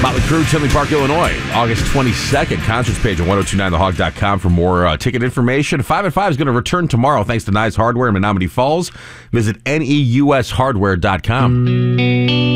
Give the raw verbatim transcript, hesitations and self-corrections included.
Motley Crue, Tinley Park, Illinois, August twenty-second. Concerts page at ten twenty-nine the hog dot com for more uh, ticket information. five and five is going to return tomorrow thanks to Nice Hardware in Menominee Falls. Visit N E U S hardware dot com.